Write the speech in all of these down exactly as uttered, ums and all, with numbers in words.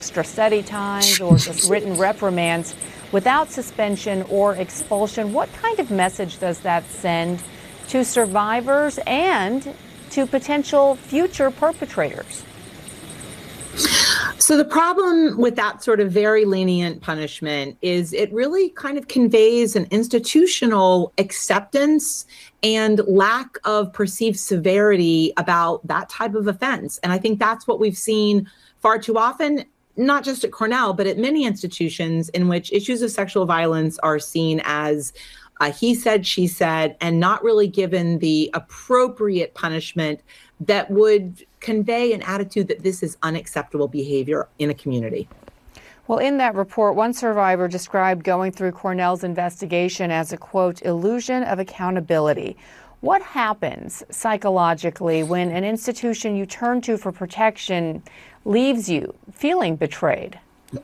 extra study times or just written reprimands without suspension or expulsion. What kind of message does that send to survivors and to potential future perpetrators? So the problem with that sort of very lenient punishment is it really kind of conveys an institutional acceptance and lack of perceived severity about that type of offense. And I think that's what we've seen far too often, not just at Cornell, but at many institutions in which issues of sexual violence are seen as uh, he said, she said, and not really given the appropriate punishment that would convey an attitude that this is unacceptable behavior in a community. Well, in that report, one survivor described going through Cornell's investigation as a, quote, illusion of accountability. What happens psychologically when an institution you turn to for protection leaves you feeling betrayed?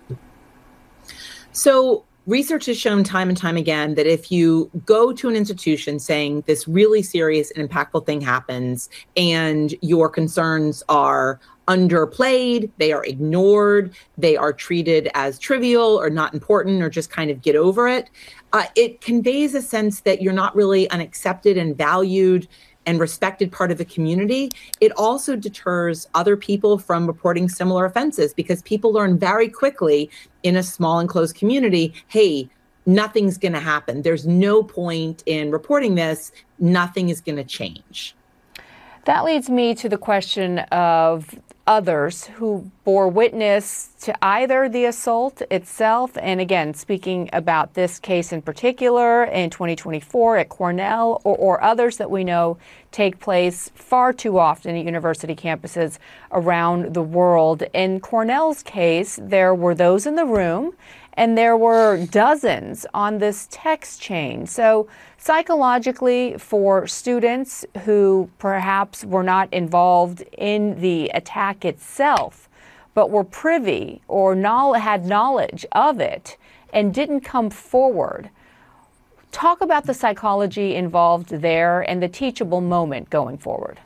So research has shown time and time again that if you go to an institution saying this really serious and impactful thing happens and your concerns are underplayed, they are ignored, they are treated as trivial or not important or just kind of get over it, uh, it conveys a sense that you're not really an accepted and valued and respected part of the community. It also deters other people from reporting similar offenses because people learn very quickly in a small enclosed community, hey, nothing's gonna happen. There's no point in reporting this. Nothing is gonna change. That leads me to the question of others who bore witness to either the assault itself, and again, speaking about this case in particular in twenty twenty-four at Cornell, or, or others that we know take place far too often at university campuses around the world. In Cornell's case, there were those in the room and there were dozens on this text chain. So psychologically, for students who perhaps were not involved in the attack itself, but were privy or had knowledge of it and didn't come forward, talk about the psychology involved there and the teachable moment going forward.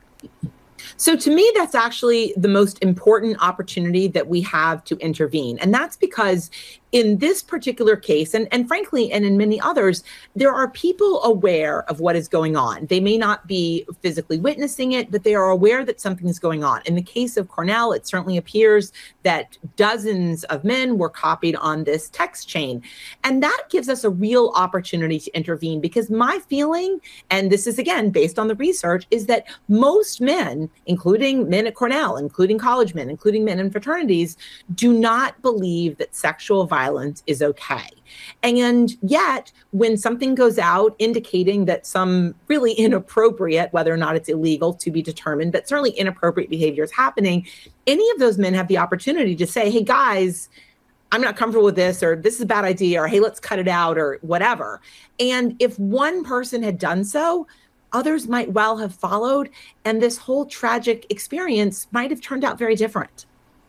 So to me, that's actually the most important opportunity that we have to intervene. And that's because in this particular case, and, and frankly, and in many others, there are people aware of what is going on. They may not be physically witnessing it, but they are aware that something is going on. In the case of Cornell, it certainly appears that dozens of men were copied on this text chain. And that gives us a real opportunity to intervene because my feeling, and this is again based on the research, is that most men, including men at Cornell, including college men, including men in fraternities, do not believe that sexual violence Violence is okay. And yet, when something goes out indicating that some really inappropriate, whether or not it's illegal to be determined, but certainly inappropriate behavior is happening, any of those men have the opportunity to say, hey guys, I'm not comfortable with this, or this is a bad idea, or hey, let's cut it out, or whatever. And if one person had done so, others might well have followed, and this whole tragic experience might have turned out very different.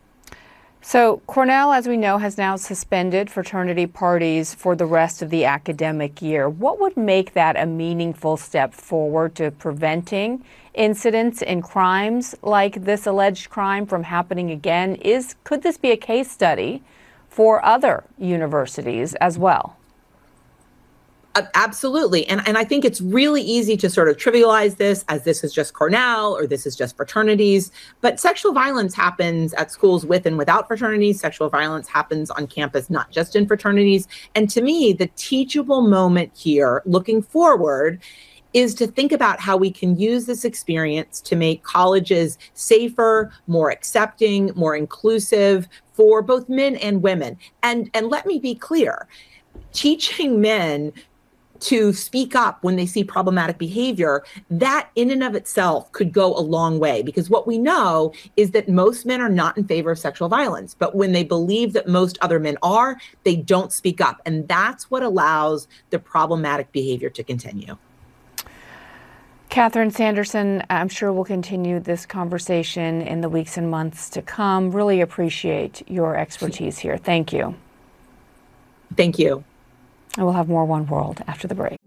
So Cornell, as we know, has now suspended fraternity parties for the rest of the academic year. What would make that a meaningful step forward to preventing incidents and crimes like this alleged crime from happening again? Is could this be a case study for other universities as well? Uh, absolutely. And, and I think it's really easy to sort of trivialize this as this is just Cornell or this is just fraternities. But sexual violence happens at schools with and without fraternities. Sexual violence happens on campus, not just in fraternities. And to me, the teachable moment here, looking forward, is to think about how we can use this experience to make colleges safer, more accepting, more inclusive for both men and women. And, and let me be clear, teaching men to speak up when they see problematic behavior, that in and of itself could go a long way, because what we know is that most men are not in favor of sexual violence, but when they believe that most other men are, they don't speak up. And that's what allows the problematic behavior to continue. Catherine Sanderson, I'm sure we'll continue this conversation in the weeks and months to come. Really appreciate your expertise here. Thank you. Thank you. And we'll have more One World after the break.